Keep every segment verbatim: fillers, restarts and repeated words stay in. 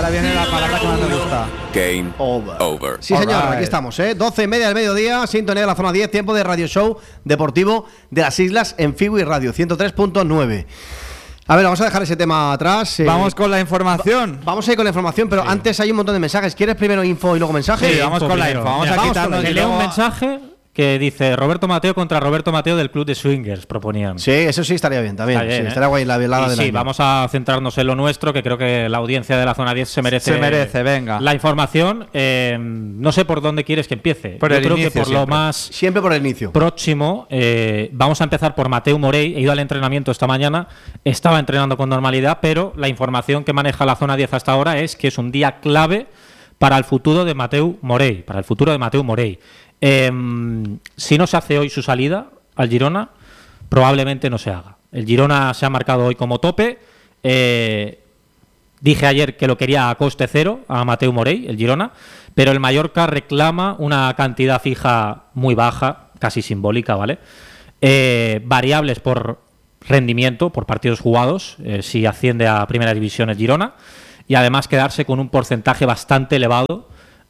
ahora viene la palabra que más me gusta. Game over. over. Sí, señor, right. Aquí estamos, ¿eh? doce y media del mediodía, sintonía de la zona diez, tiempo de Radio Show Deportivo de las Islas en Figui Radio ciento tres punto nueve. A ver, vamos a dejar ese tema atrás. Eh. Vamos con la información. Va vamos a ir con la información, pero sí. Antes hay un montón de mensajes. ¿Quieres primero info y luego mensaje? Sí, vamos con la info. Vamos Mira, a quitarnos. Le leo un mensaje que dice Roberto Mateo contra Roberto Mateo del Club de Swingers, proponían. Sí, eso sí estaría bien también. Está bien, sí, ¿eh? Estaría guay la velada de la. Sí, vamos a centrarnos en lo nuestro, que creo que la audiencia de la zona diez se merece. Se merece, venga. La información, eh, no sé por dónde quieres que empiece. Por Yo el creo inicio, que por siempre. lo más. Siempre por el inicio. Próximo, eh, vamos a empezar por Mateu Morey. He ido al entrenamiento esta mañana, estaba entrenando con normalidad, pero la información que maneja la zona diez hasta ahora es que es un día clave para el futuro de Mateu Morey, para el futuro de Mateu Morey. Eh, si no se hace hoy su salida al Girona, probablemente no se haga. El Girona se ha marcado hoy como tope. Eh, dije ayer que lo quería a coste cero a Mateu Morey, el Girona, pero el Mallorca reclama una cantidad fija muy baja, casi simbólica, ¿vale? Eh, variables por rendimiento, por partidos jugados, eh, si asciende a Primera División el Girona, y además quedarse con un porcentaje bastante elevado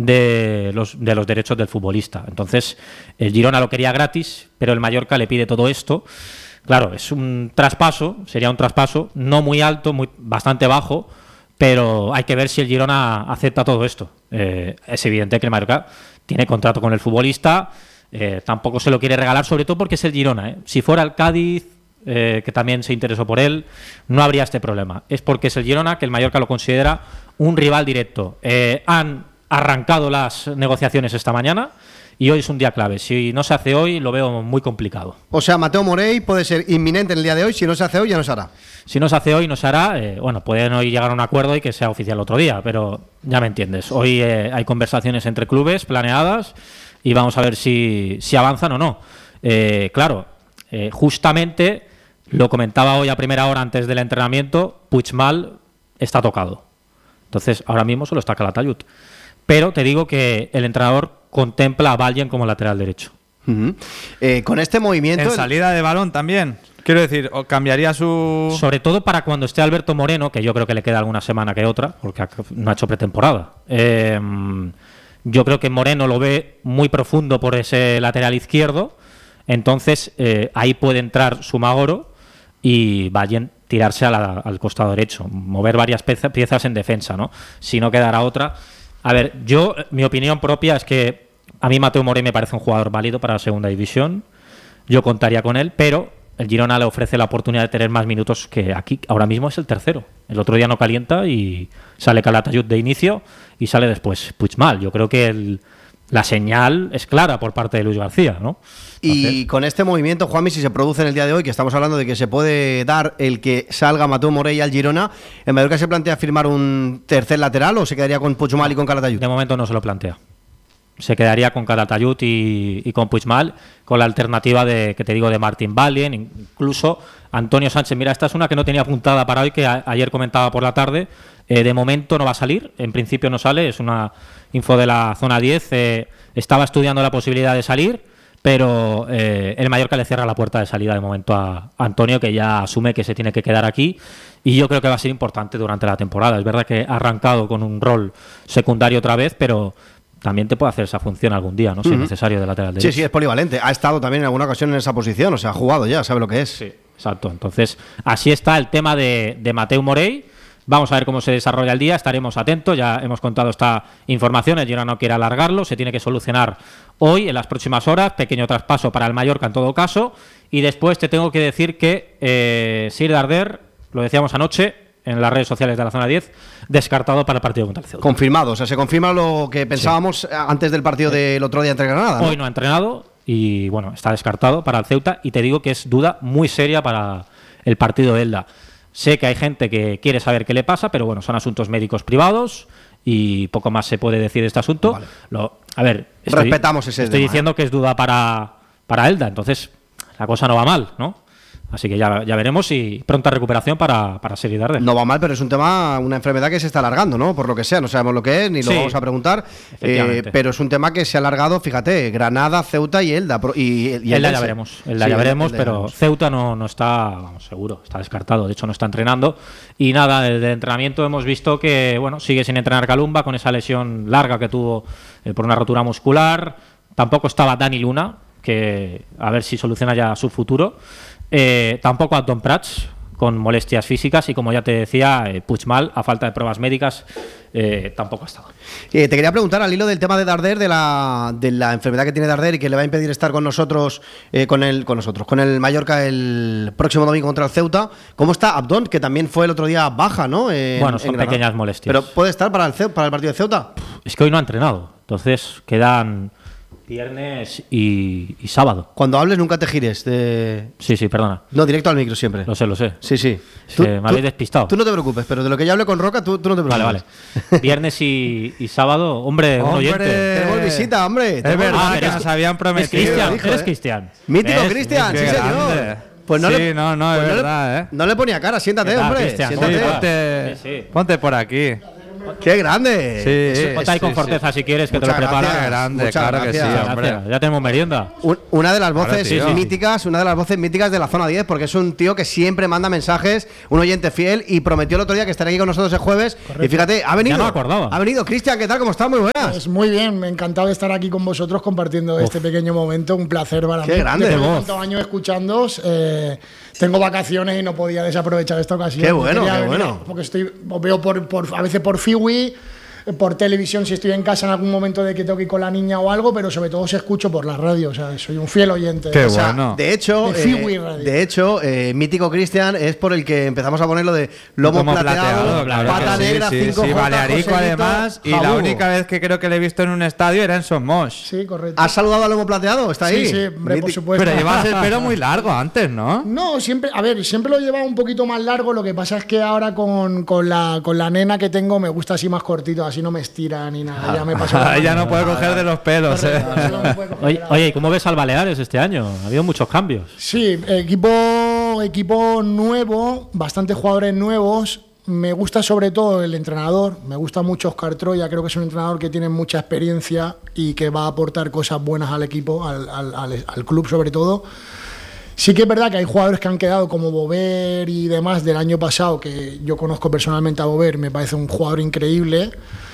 de los, de los derechos del futbolista. Entonces, el Girona lo quería gratis, pero el Mallorca le pide todo esto. Claro, es un traspaso, sería un traspaso no muy alto, muy bastante bajo, pero hay que ver si el Girona acepta todo esto. Eh, es evidente que el Mallorca tiene contrato con el futbolista, eh, tampoco se lo quiere regalar, sobre todo porque es el Girona, ¿eh? Si fuera el Cádiz, eh, que también se interesó por él, no habría este problema. Es porque es el Girona que el Mallorca lo considera un rival directo. Eh, han arrancado las negociaciones esta mañana y hoy es un día clave. Si no se hace hoy, lo veo muy complicado. O sea, Mateu Morey puede ser inminente en el día de hoy. Si no se hace hoy, ya no se hará. Si no se hace hoy, no se hará. Eh, bueno, pueden hoy llegar a un acuerdo y que sea oficial otro día, pero ya me entiendes. Hoy eh, hay conversaciones entre clubes planeadas y vamos a ver si, si avanzan o no. Eh, claro, eh, justamente lo comentaba hoy a primera hora antes del entrenamiento, Puigmal está tocado. Entonces, ahora mismo solo está Calatayud. Pero te digo que el entrenador contempla a Valjen como lateral derecho. Uh-huh. Eh, con este movimiento... En salida de balón también. Quiero decir, cambiaría su... Sobre todo para cuando esté Alberto Moreno, que yo creo que le queda alguna semana que otra, porque no ha hecho pretemporada. Eh, yo creo que Moreno lo ve muy profundo por ese lateral izquierdo. Entonces, eh, ahí puede entrar Sumagoro y Valjen tirarse a la, al costado derecho. Mover varias pieza, piezas en defensa, ¿no? Si no quedará otra... A ver, yo, mi opinión propia es que a mí Mateu Morey me parece un jugador válido para la segunda división. Yo contaría con él, pero el Girona le ofrece la oportunidad de tener más minutos que aquí. Ahora mismo es el tercero. El otro día no calienta y sale Calatayud de inicio y sale después Puigmal. Yo creo que el, la señal es clara por parte de Luis García, ¿no? Entonces, y con este movimiento, Juanmi, si se produce en el día de hoy, que estamos hablando de que se puede dar el que salga Mateu Morey al Girona, ¿en Mallorca se plantea firmar un tercer lateral o se quedaría con Puigmal y con Calatayud? De momento no se lo plantea. Se quedaría con Calatayud y, y con Puigmal, con la alternativa de que te digo de Martín Valjen, incluso Antonio Sánchez. Mira, esta es una que no tenía apuntada para hoy, que a, ayer comentaba por la tarde. Eh, de momento no va a salir, en principio no sale, es una info de la zona diez. Eh, estaba estudiando la posibilidad de salir, pero eh, el Mallorca le cierra la puerta de salida de momento a Antonio, que ya asume que se tiene que quedar aquí, y yo creo que va a ser importante durante la temporada. Es verdad que ha arrancado con un rol secundario otra vez, pero también te puede hacer esa función algún día, ¿no? Si uh-huh. es necesario, de lateral derecho. Sí, sí, es polivalente. Ha estado también en alguna ocasión en esa posición, o sea, ha jugado ya, sabe lo que es. Sí, exacto. Entonces, así está el tema de, de Mateu Morey. Vamos a ver cómo se desarrolla el día, estaremos atentos, ya hemos contado esta información, el Girona no quiere alargarlo, se tiene que solucionar hoy, en las próximas horas, pequeño traspaso para el Mallorca en todo caso, y después te tengo que decir que eh, Sir Darder, lo decíamos anoche en las redes sociales de la zona diez, descartado para el partido contra el Ceuta. Confirmado, o sea, se confirma lo que pensábamos sí. antes del partido del otro día entre Granada, ¿no? Hoy no ha entrenado y bueno, está descartado para el Ceuta, y te digo que es duda muy seria para el partido de Elda. Sé que hay gente que quiere saber qué le pasa, pero bueno, son asuntos médicos privados y poco más se puede decir de este asunto. Vale. Lo, a ver, estoy, respetamos ese estoy tema, diciendo ¿eh? que es duda para, para Elda, entonces la cosa no va mal, ¿no? Así que ya, ya veremos y pronta recuperación para, para Sergi Darder. No va mal, pero es un tema, una enfermedad que se está alargando, ¿no? Por lo que sea, no sabemos lo que es, ni lo Sí, vamos a preguntar. Eh, pero es un tema que se ha alargado, fíjate, Granada, Ceuta y Elda. Y, y Elda Eldense. ya veremos, Elda Sí, ya veremos, Elda ya pero veremos. Ceuta no, no está, vamos, seguro, está descartado. De hecho, no está entrenando. Y nada, desde entrenamiento hemos visto que, bueno, sigue sin entrenar Calumba con esa lesión larga que tuvo eh, por una rotura muscular. Tampoco estaba Dani Luna, que a ver si soluciona ya su futuro. Eh, tampoco Anton Prats, con molestias físicas, y como ya te decía, eh, Puigmal, a falta de pruebas médicas, eh, tampoco ha estado. Eh, te quería preguntar al hilo del tema de Darder, de la, de la enfermedad que tiene Darder y que le va a impedir estar con nosotros, eh, con el, con nosotros, con el Mallorca el próximo domingo contra el Ceuta. ¿Cómo está Abdón, que también fue el otro día baja, ¿no? En, Bueno, son en Granada. pequeñas molestias. Pero puede estar para el, Ceu- para el partido de Ceuta. Es que hoy no ha entrenado, entonces quedan viernes y, y sábado. Cuando hables nunca te gires. De... Sí, sí, perdona. No, directo al micro siempre. Lo sé, lo sé. Sí, sí. Es que me habéis despistado. Tú no te preocupes, pero de lo que yo hable con Roca, tú, tú no te preocupes. Vale, vale. Viernes y, y sábado, hombre, un Hombre. oyente. Tenemos visita, hombre. Es Tenemos verdad visita. que eres- nos habían Es prometido. Cristian, dijo, eres ¿eh? Cristian. Mítico ¿Ves? Cristian, Qué sí, señor. grande. Pues no sí, le- no, no, es pues no le- verdad, ¿eh? No le ponía cara, siéntate, ¿Qué tal, hombre. Cristian? Sí, Siéntate. Sí, ponte, Sí, sí. ponte por aquí. ¡Qué grande! Sí, Ponte ahí con sí, Forteza si quieres, que te lo Muchas prepara. gracias. Qué grande, Muchas claro que sí, gracias. hombre. Gracias, ya tenemos merienda. Un- Una de las Claro, voces tío. míticas, una de las voces míticas de la zona diez, porque es un tío que siempre manda mensajes, un oyente fiel, y prometió el otro día que estaría aquí con nosotros el jueves. Y fíjate, ha venido. Ya no me acordaba. Ha venido Cristian, ¿qué tal? ¿Cómo estás? Muy buenas. Pues muy bien, me encantado de estar aquí con vosotros compartiendo este pequeño momento, un placer para Qué mí. grande. Después de Voz. tantos años escuchándoos, eh, tengo vacaciones y no podía desaprovechar esta ocasión. Qué bueno, Quería qué venir, bueno. Porque estoy, os veo por, por, a veces por Fiwi, por televisión si estoy en casa en algún momento de que tengo que ir con la niña o algo, pero sobre todo os escucho por la radio, o sea, soy un fiel oyente. Qué O sea, bueno. De hecho, De eh, Fiwi Radio. de hecho eh, mítico Cristian es por el que empezamos a poner lo de lomo, Como plateado, claro pata que sí, negra, sí, cinco sí, J, Balearico Joselito, además, y la Jabugo. única vez que creo que le he visto en un estadio era en Somos. Sí, correcto. ¿Has saludado al lomo plateado? ¿Está ahí? Sí, sí, hombre, por Mítico. supuesto. Pero llevas el pelo muy largo antes, ¿no? No, siempre, a ver, siempre lo he llevado un poquito más largo. Lo que pasa es que ahora con, con, la, con la nena que tengo me gusta así más cortito, así no me estira ni nada. Ya me paso la ya mano. no puedo coger de los pelos, eh. Así no me puede coger Oye, la- oye, ¿y cómo ves al Baleares este año? Ha habido muchos cambios. Sí, equipo, equipo nuevo, bastantes jugadores nuevos. Me gusta sobre todo el entrenador, me gusta mucho Óscar Troya, creo que es un entrenador que tiene mucha experiencia y que va a aportar cosas buenas al equipo, al, al, al, al club sobre todo. Sí que es verdad que hay jugadores que han quedado como Bover y demás del año pasado, que yo conozco personalmente a Bover, me parece un jugador increíble.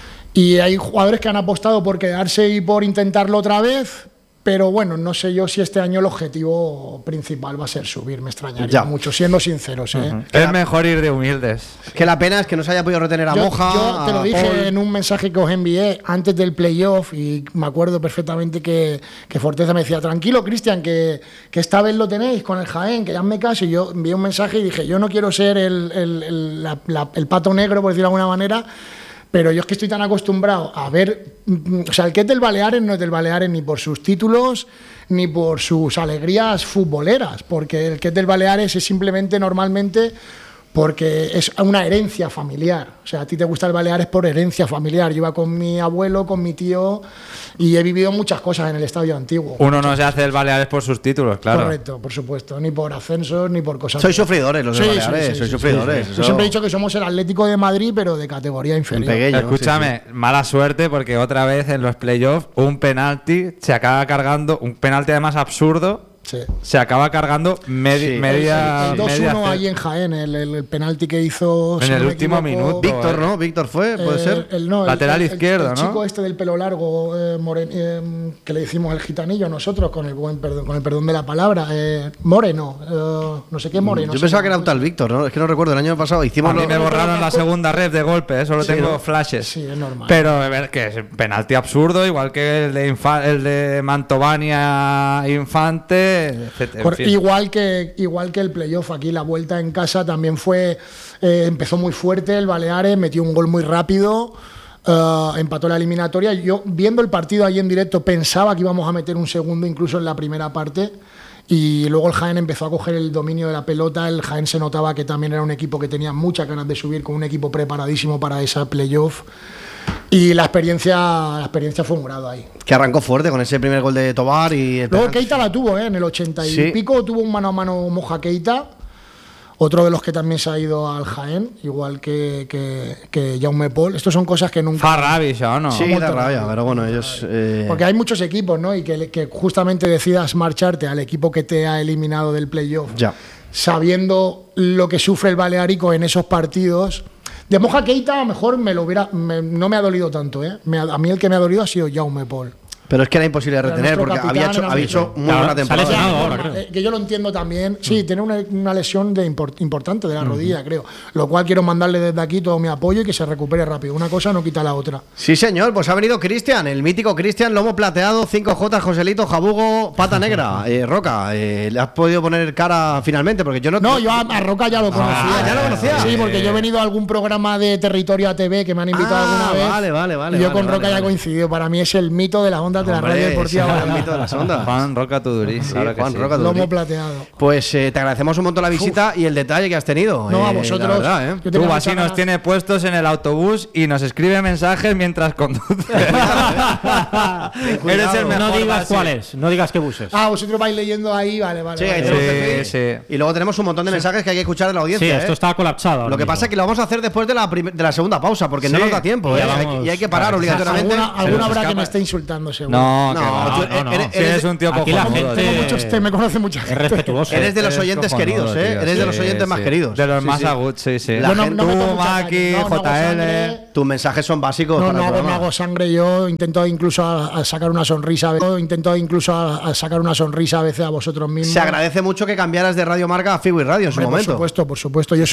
Y hay jugadores que han apostado por quedarse y por intentarlo otra vez, pero bueno, no sé yo si este año el objetivo principal va a ser subir, me extrañaría Ya. mucho, siendo sinceros. ¿eh? Es mejor ir de humildes. Que la pena es que no se haya podido retener a Yo, Moja. yo te lo a dije Paul. en un mensaje que os envié antes del playoff y me acuerdo perfectamente que, que Forteza me decía, tranquilo Cristian, que, que esta vez lo tenéis con el Jaén, que ya me caso. Y yo envié un mensaje y dije, yo no quiero ser el, el, el, la- la- el pato negro, por decirlo de alguna manera, pero yo es que estoy tan acostumbrado a ver, mm, o sea, el que es del Baleares no es del Baleares ni por sus títulos ni por sus alegrías futboleras, porque el que es del Baleares es simplemente normalmente porque es una herencia familiar. O sea, a ti te gusta el Baleares por herencia familiar. Yo iba con mi abuelo, con mi tío y he vivido muchas cosas en el estadio antiguo. Uno no se hace el Baleares por sus títulos, claro. Correcto, por supuesto, ni por ascensos ni por cosas. Sois sufridores los de Sí, Baleares, sí, sí, sois sí, sufridores. sí. eso- Yo siempre he dicho que somos el Atlético de Madrid, pero de categoría inferior. pequeño. Escúchame, mala suerte porque otra vez en los playoffs un penalti se acaba cargando, un penalti además absurdo, Sí. se acaba cargando medi- Sí. media. El dos media uno ce- ahí en Jaén, el, el- el penalti que hizo. En si el no me último equivoco, minuto. Víctor, ¿no? Víctor fue, puede Eh, ser. el, no, el- Lateral el- el- izquierdo, el ¿no? chico este del pelo largo, eh, moren- eh, que le decimos el gitanillo nosotros, con el buen perdón, con el perdón de la palabra, eh, Moreno, eh, no sé qué Moreno. Yo sé pensaba cómo que era un es. tal Víctor, ¿no? Es que no recuerdo, el año pasado hicimos A mí lo- me borraron la segunda red de golpe, eh, solo tengo flashes. Sí, es normal. Pero a ver, que es penalti absurdo, igual que el de, Infa- el de Mantovania Infante, etcétera. En Por- fin. igual que igual que el playoff aquí, la vuelta en casa también fue, eh, empezó muy fuerte el Baleares, metió un gol muy rápido, eh, empató la eliminatoria. Yo viendo el partido ahí en directo pensaba que íbamos a meter un segundo incluso en la primera parte. Y luego el Jaén empezó a coger el dominio de la pelota. El Jaén se notaba que también era un equipo que tenía muchas ganas de subir, con un equipo preparadísimo para esa playoff. Y la experiencia, la experiencia fue un grado ahí. Que arrancó fuerte con ese primer gol de Tobar y el Luego penalti. Keita la tuvo, ¿eh? En el ochenta Sí. y pico tuvo un mano a mano Moja Keita. Otro de los que también se ha ido al Jaén, igual que, que, que Jaume Pol. Estos son cosas que nunca... Fa rabia, això, no? Sí, Molta da rabia, rabia. pero bueno, ellos. eh, Porque hay muchos equipos, ¿no? Y que, que justamente decidas marcharte al equipo que te ha eliminado del playoff, Ya. sabiendo lo que sufre el Baleárico en esos partidos. De Moja Keita, a lo mejor me lo hubiera, me- no me ha dolido tanto, ¿eh? Me ha- a mí el que me ha dolido ha sido Jaume Pol. Pero es que era imposible de Era retener nuestro porque capitán, había hecho, era había nuestro- hecho muy Claro, buena se ha temporada. lesionado Sí, ahora, normal, creo. eh, que yo lo entiendo también. Sí, tiene una, una lesión de import- importante de la rodilla, creo. Lo cual quiero mandarle desde aquí todo mi apoyo y que se recupere rápido. Una cosa no quita la otra. Sí, señor, pues ha venido Cristian, el mítico Cristian, lomo plateado, cinco J, Joselito, Jabugo, pata negra. Eh, Roca, eh, ¿le has podido poner cara finalmente? Porque yo no. No, yo a, a Roca ya lo conocía. ¿ya lo conocía? Sí, porque yo he venido a algún programa de Territorio A T V que me han invitado Ah, alguna vez. vale, vale, vale, Y yo vale, con vale, Roca ya he vale. coincidido. Para mí es el mito de las ondas de la Hombre, radio deportiva. ese era el balear. mito de las ondas. Juan Roca Tudurí, Sí, claro que Juan sí. Roca Tudurí. Lomo plateado. Pues eh, te agradecemos un montón la visita y el detalle que has tenido. No, a eh, vosotros. la verdad, ¿eh? Yo tenía Tú muchas así nos ganas. tiene puestos en el autobús y nos escribe mensajes mientras conduce. Eres el mejor. No digas Basi. cuáles, no digas qué buses. Ah, vosotros vais leyendo ahí, vale, vale. Sí, vale. ahí Sí, tenemos el tweet. sí. Y luego tenemos un montón de mensajes que hay que escuchar de la Sí, audiencia. esto ¿eh? está colapsado. ahora Lo que mismo. pasa es que lo vamos a hacer después de la, prim- de la segunda pausa, porque no Sí. nos da tiempo. Y ya ¿eh? Hay- vamos- y hay que parar Claro, obligatoriamente. Alguna, alguna nos habrá que escapa. me esté insultando, seguro. No, No, que va. tú no, no. eres, Si eres eres de- un tío Aquí la cojonudo, gente- tío. Tengo muchos, te me conoce mucha Es gente. respetuoso. eres de los Eres oyentes cojonudo, queridos, ¿eh? tío, Eres de los sí, oyentes más sí. queridos. De los Sí, más sí. agudos, sí, sí. La Yo no, gente- no me tomo Tú, mucha Maki, caña. No, no hago J L. sangre. Tus mensajes son básicos No, para no el hago, no programa. hago sangre, yo intento incluso a, a sacar una sonrisa, yo intento incluso a, a sacar una sonrisa a veces a vosotros mismos. Se agradece mucho que cambiaras de Radio Marca a Fiwi Radio en su Hombre, por momento. supuesto, por supuesto. Yo